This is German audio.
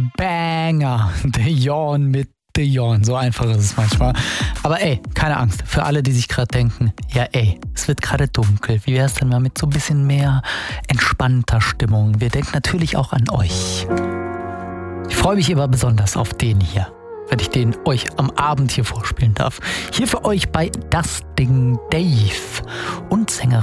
Banger. The Yawn mit The Yawn. So einfach ist es manchmal. Aber ey, keine Angst. Für alle, die sich gerade denken, ja ey, es wird gerade dunkel. Wie wär's denn mal mit so ein bisschen mehr entspannter Stimmung? Wir denken natürlich auch an euch. Ich freue mich immer besonders auf den hier, wenn ich den euch am Abend hier vorspielen darf. Hier für euch bei Das Ding Dave und Sängerin